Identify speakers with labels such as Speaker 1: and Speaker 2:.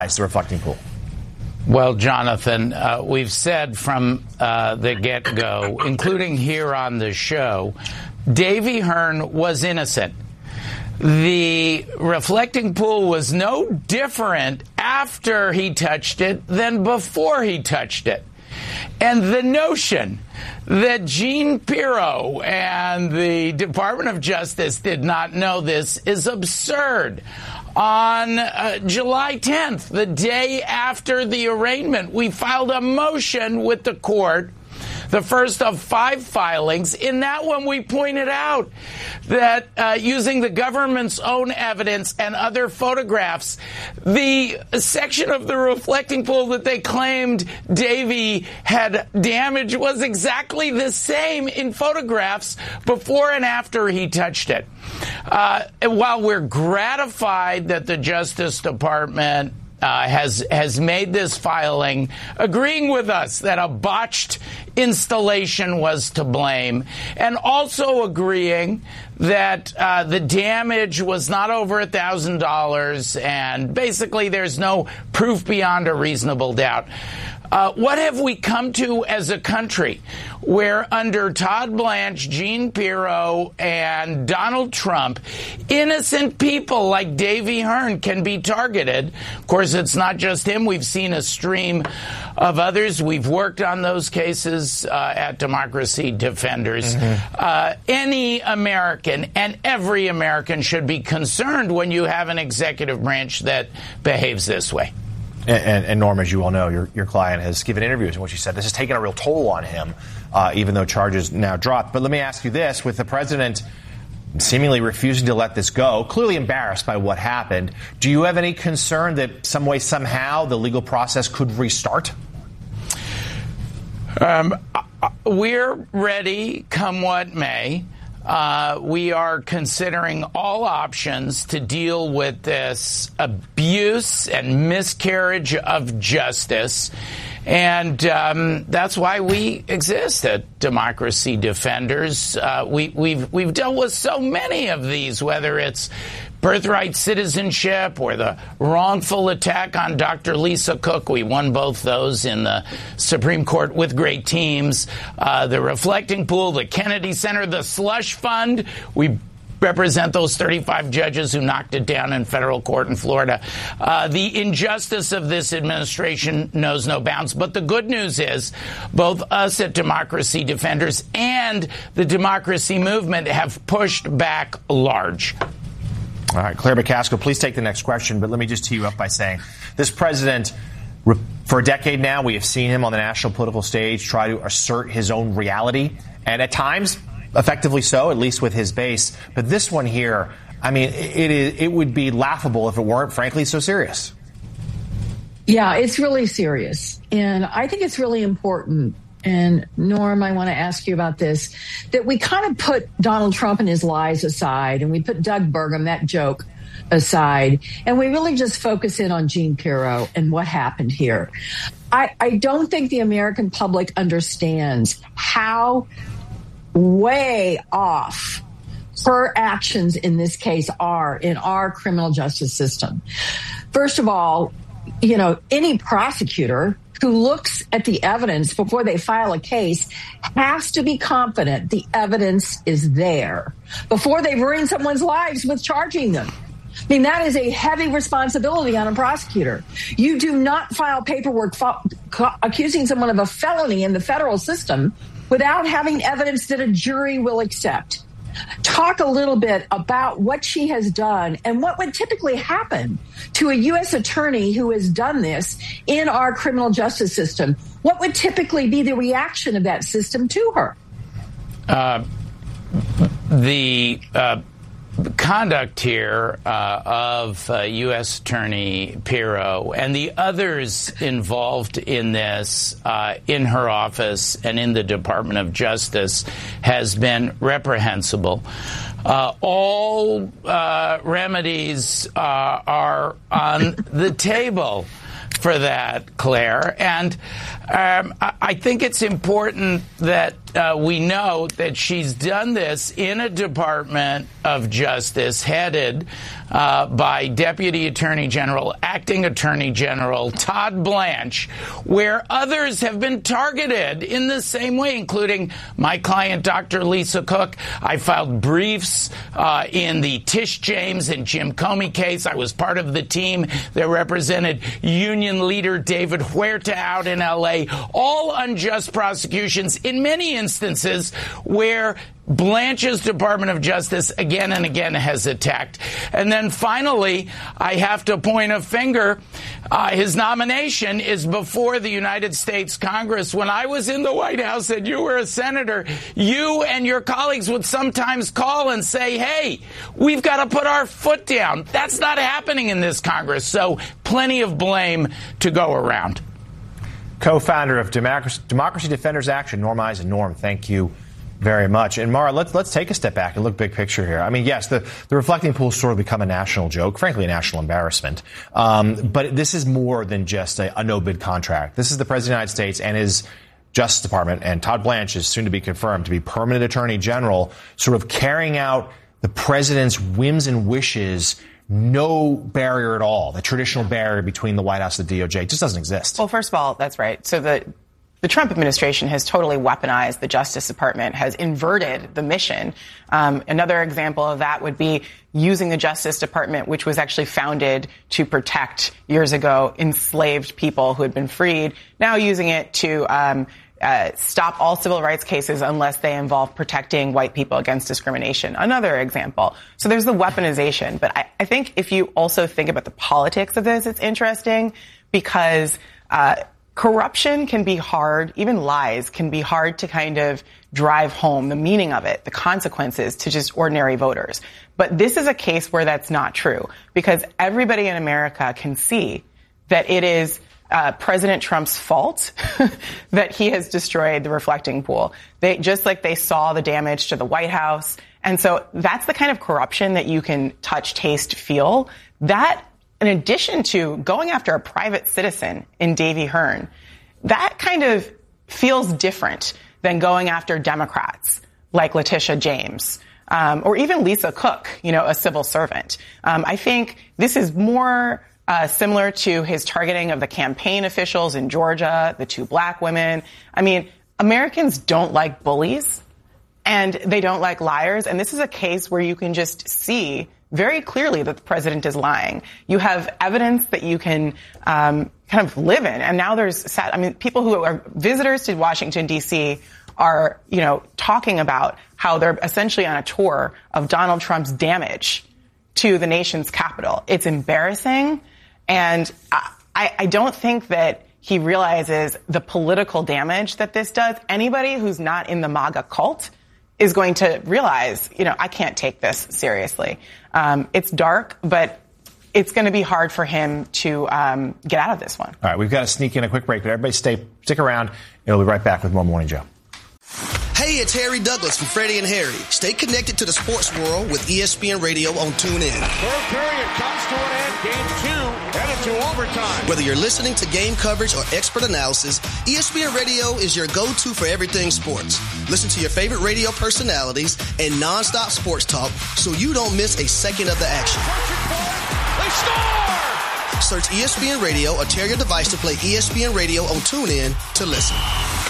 Speaker 1: the reflecting pool?
Speaker 2: Well, Jonathan, we've said from the get-go, including here on the show, Davy Hearn was innocent. The reflecting pool was no different after he touched it than before he touched it. And the notion that Jean Pirro and the Department of Justice did not know this is absurd. On July 10th, the day after the arraignment, we filed a motion with the court, the first of 5 filings. In that one, we pointed out that using the government's own evidence and other photographs, the section of the reflecting pool that they claimed Davy had damaged was exactly the same in photographs before and after he touched it. While we're gratified that the Justice Department has made this filing, agreeing with us that a botched installation was to blame, and also agreeing that the damage was not over $1,000, and basically there's no proof beyond a reasonable doubt. What have we come to as a country where under Todd Blanche, Jean Pirro, and Donald Trump, innocent people like Davy Hearn can be targeted? Of course, it's not just him. We've seen a stream of others. We've worked on those cases at Democracy Defenders. Any American and every American should be concerned when you have an executive branch that behaves this way.
Speaker 1: And Norm, as you all know, your client has given interviews in which he said this has taken a real toll on him, even though charges now dropped. But let me ask you this. With the president seemingly refusing to let this go, clearly embarrassed by what happened, do you have any concern that some way, somehow, the legal process could restart?
Speaker 2: We're ready, come what may. We are considering all options to deal with this abuse and miscarriage of justice. And that's why we exist at Democracy Defenders. We've dealt with so many of these, whether it's birthright citizenship or the wrongful attack on Dr. Lisa Cook. We won both those in the Supreme Court with great teams. The reflecting pool, the Kennedy Center, the slush fund. We represent those 35 judges who knocked it down in federal court in Florida. The injustice of this administration knows no bounds. But the good news is both us at Democracy Defenders and the democracy movement have pushed back large.
Speaker 1: All right, Claire McCaskill, please take the next question. But let me just tee you up by saying this president, for a decade now, we have seen him on the national political stage try to assert his own reality. And at times, effectively so, at least with his base. But this one here, I mean, it would be laughable if it weren't, frankly, so serious.
Speaker 3: Yeah, it's really serious. And I think it's really important. And Norm, I want to ask you about this, that we kind of put Donald Trump and his lies aside, and we put Doug Burgum, that joke, aside, and we really just focus in on Jean Pirro and what happened here. I don't think the American public understands how way off her actions in this case are in our criminal justice system. First of all, you know, any prosecutor who looks at the evidence before they file a case has to be confident the evidence is there before they ruin someone's lives with charging them. I mean, that is a heavy responsibility on a prosecutor. You do not file paperwork accusing someone of a felony in the federal system without having evidence that a jury will accept. Talk a little bit about what she has done and what would typically happen to a U.S. attorney who has done this in our criminal justice system. What would typically be the reaction of that system to her?
Speaker 2: The conduct here of U.S. Attorney Pirro and the others involved in this in her office and in the Department of Justice has been reprehensible. All remedies are on the table for that, Claire. And I think it's important that we know that she's done this in a Department of Justice headed by Deputy Attorney General, Acting Attorney General Todd Blanche, where others have been targeted in the same way, including my client, Dr. Lisa Cook. I filed briefs in the Tish James and Jim Comey case. I was part of the team that represented union leader David Huerta out in L.A. All unjust prosecutions in many instances where Blanche's Department of Justice again and again has attacked. And then finally, I have to point a finger. His nomination is before the United States Congress. When I was in the White House and you were a senator, you and your colleagues would sometimes call and say, hey, we've got to put our foot down. That's not happening in this Congress. So plenty of blame to go around.
Speaker 1: Co-founder of Democracy Defenders Action, Norma Eisennorm, thank you very much. And Mara, let's take a step back and look big picture here. I mean, yes, the reflecting pool sort of become a national joke, frankly, a national embarrassment. But this is more than just a no-bid contract. This is the President of the United States and his Justice Department, and Todd Blanche is soon to be confirmed to be permanent Attorney General, sort of carrying out the President's whims and wishes. No barrier at all. The traditional barrier between the White House and the DOJ just doesn't exist.
Speaker 4: Well, first of all, that's right. So the Trump administration has totally weaponized the Justice Department, has inverted the mission. Another example of that would be using the Justice Department, which was actually founded to protect, years ago, enslaved people who had been freed, now using it to stop all civil rights cases unless they involve protecting white people against discrimination. Another example. So there's the weaponization. But I think if you also think about the politics of this, it's interesting because corruption can be hard, even lies can be hard to kind of drive home the meaning of it, the consequences to just ordinary voters. But this is a case where that's not true because everybody in America can see that it is President Trump's fault that he has destroyed the reflecting pool. Just like they saw the damage to the White House. And so that's the kind of corruption that you can touch, taste, feel. That, in addition to going after a private citizen in Davy Hearn, that kind of feels different than going after Democrats like Letitia James, or even Lisa Cook, a civil servant. I think this is more similar to his targeting of the campaign officials in Georgia, the two black women. I mean, Americans don't like bullies and they don't like liars. And this is a case where you can just see very clearly that the president is lying. You have evidence that you can kind of live in. And now people who are visitors to Washington, D.C. are, talking about how they're essentially on a tour of Donald Trump's damage to the nation's capital. It's embarrassing. And I don't think that he realizes the political damage that this does. Anybody who's not in the MAGA cult is going to realize, I can't take this seriously. It's dark, but it's going to be hard for him to get out of this one.
Speaker 1: All right, we've got to sneak in a quick break, but everybody stick around, and we'll be right back with more Morning Joe.
Speaker 5: Hey, it's Harry Douglas from Freddie and Harry. Stay connected to the sports world with ESPN Radio on TuneIn.
Speaker 6: Third period comes to an end. Game 2 headed to overtime.
Speaker 5: Whether you're listening to game coverage or expert analysis, ESPN Radio is your go-to for everything sports. Listen to your favorite radio personalities and nonstop sports talk so you don't miss a second of the action.
Speaker 6: They score!
Speaker 5: Search ESPN Radio or tear your device to play ESPN Radio on TuneIn to listen.